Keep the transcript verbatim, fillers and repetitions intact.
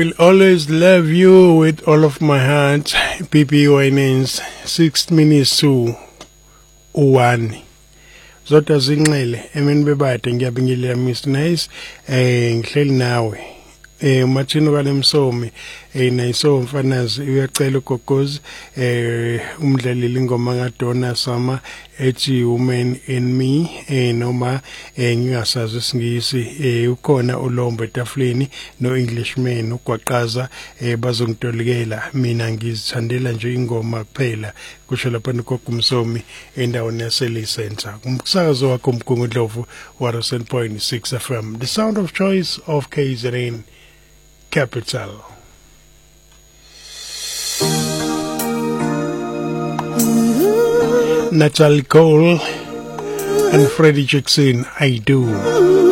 will always love you with all of my heart. P P Winans six minutes to one. Zodwa zinxele emini bebade ngiyabingelela Miss Nice eh ngihleli nawe eh Martino kalemsomi eh nayiso mfanazi uyacela ugogozi eh umdlaleli ingoma kaDonna Summer ethi Woman in Me eh noma eh ngingasazi isingisi eh ukhona uLombo etafuleni no Englishman ugwaqaza eh bazongitolikela mina ngizithandela nje ingoma kuphela kusho lapha noGogumsomi endaweni yaseLea Center kumsakazo wakho mgungundlovu one oh seven point six F M, the sound of choice of K Z N Capital. Natalie Cole and Freddie Jackson, I Do.